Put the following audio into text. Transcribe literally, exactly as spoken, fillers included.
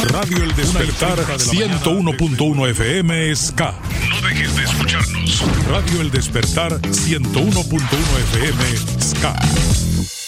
Radio El Despertar ciento uno punto uno F M Ska. No dejes de escucharnos. Radio El Despertar ciento uno punto uno F M Ska.